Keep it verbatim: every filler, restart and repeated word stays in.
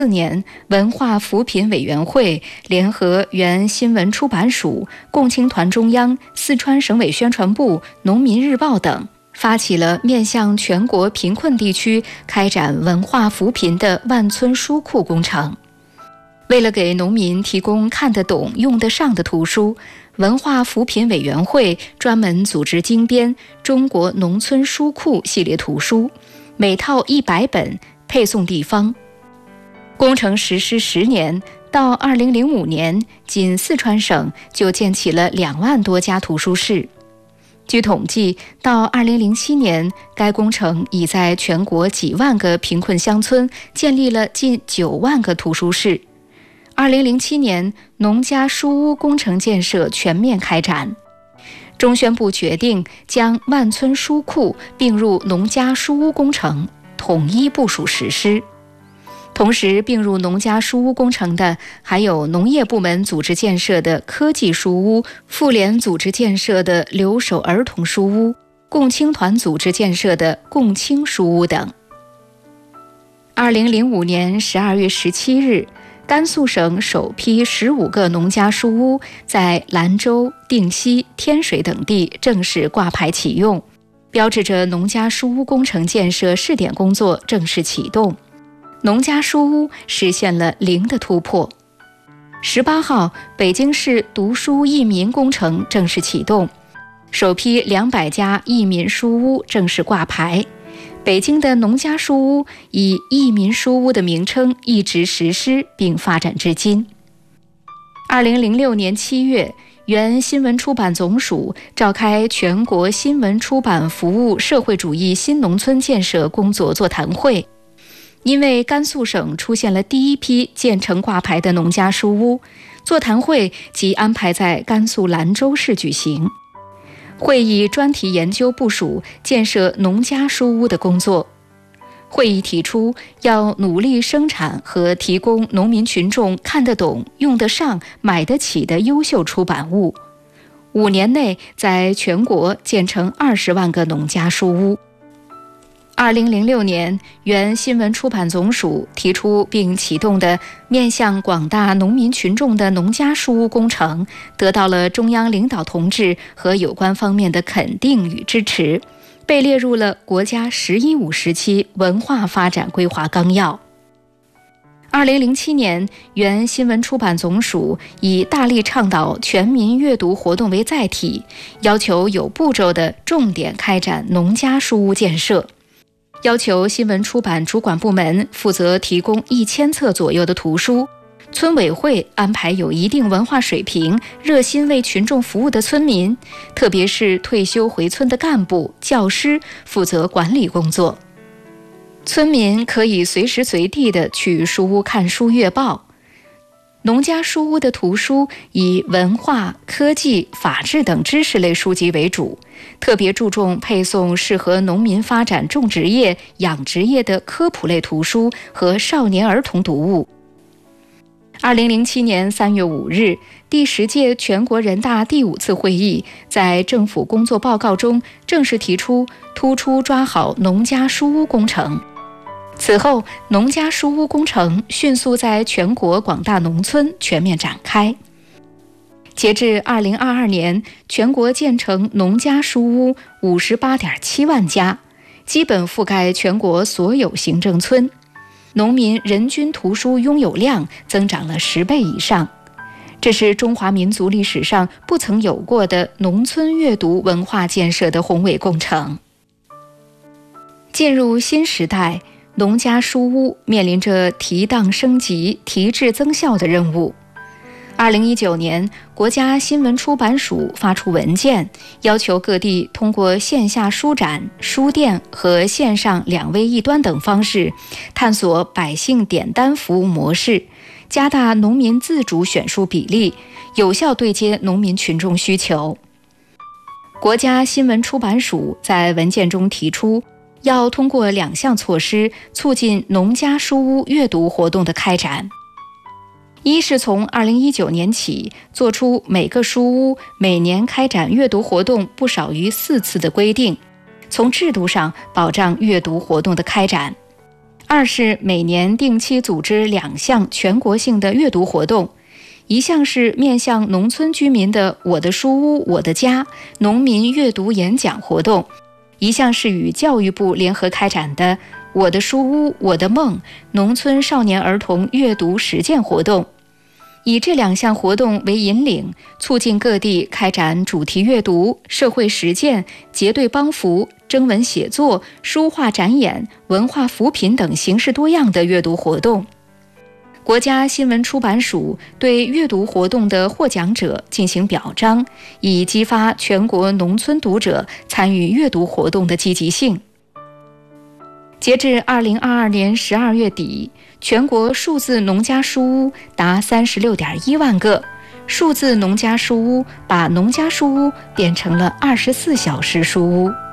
四年，文化扶贫委员会联合原新闻出版署、共青团中央、四川省委宣传部、农民日报等，发起了面向全国贫困地区开展文化扶贫的万村书库工程。为了给农民提供看得懂、用得上的图书，文化扶贫委员会专门组织精编《中国农村书库》系列图书，每套一百本，配送地方。工程实施十年，到二零零五年，仅四川省就建起了两万多家图书室。据统计，到二零零七年，该工程已在全国几万个贫困乡村建立了近九万个图书室。二零零七年，农家书屋工程建设全面开展。中宣部决定将万村书库并入农家书屋工程，统一部署实施。同时并入农家书屋工程的还有农业部门组织建设的科技书屋、妇联组织建设的留守儿童书屋、共青团组织建设的共青书屋等。二零零五年十二月十七日，甘肃省首批十五个农家书屋在兰州、定西、天水等地正式挂牌启用，标志着农家书屋工程建设试点工作正式启动。农家书屋实现了零的突破。十八号，北京市读书益民工程正式启动，首批两百家益民书屋正式挂牌。北京的农家书屋以益民书屋的名称一直实施并发展至今。二零零六年七月，原新闻出版总署召开全国新闻出版服务社会主义新农村建设工作座谈会。因为甘肃省出现了第一批建成挂牌的农家书屋，座谈会即安排在甘肃兰州市举行。会议专题研究部署建设农家书屋的工作。会议提出，要努力生产和提供农民群众看得懂、用得上、买得起的优秀出版物。五年内在全国建成二十万个农家书屋。二零零六年，原新闻出版总署提出并启动的面向广大农民群众的农家书屋工程，得到了中央领导同志和有关方面的肯定与支持，被列入了国家“十一五”时期文化发展规划纲要。二零零七年，原新闻出版总署以大力倡导全民阅读活动为载体，要求有步骤地重点开展农家书屋建设。要求新闻出版主管部门负责提供一千册左右的图书，村委会安排有一定文化水平、热心为群众服务的村民，特别是退休回村的干部、教师负责管理工作。村民可以随时随地地去书屋看书阅报。农家书屋的图书以文化、科技、法治等知识类书籍为主，特别注重配送适合农民发展种植业、养殖业的科普类图书和少年儿童读物。二零零七年三月五日，第十届全国人大第五次会议在政府工作报告中正式提出，突出抓好农家书屋工程。此后，农家书屋工程迅速在全国广大农村全面展开。截至二零二二年，全国建成农家书屋五十八点七万家，基本覆盖全国所有行政村，农民人均图书拥有量增长了十倍以上。这是中华民族历史上不曾有过的农村阅读文化建设的宏伟工程。进入新时代，农家书屋面临着提档升级、提质增效的任务。二零一九年，国家新闻出版署发出文件，要求各地通过线下书展、书店和线上两微一端等方式，探索百姓点单服务模式，加大农民自主选书比例，有效对接农民群众需求。国家新闻出版署在文件中提出，要通过两项措施促进农家书屋阅读活动的开展。一是从二零一九年起，做出每个书屋每年开展阅读活动不少于四次的规定，从制度上保障阅读活动的开展。 二是每年定期组织两项全国性的阅读活动，一项是面向农村居民的“我的书屋我的家”农民阅读演讲活动，一项是与教育部联合开展的“我的书屋我的梦”农村少年儿童阅读实践活动。以这两项活动为引领，促进各地开展主题阅读、社会实践、结对帮扶、征文写作、书画展演、文化扶贫等形式多样的阅读活动。国家新闻出版署对阅读活动的获奖者进行表彰，以激发全国农村读者参与阅读活动的积极性。截至二零二二年十二月底，全国数字农家书屋达三十六点一万个。数字农家书屋把农家书屋变成了二十四小时书屋。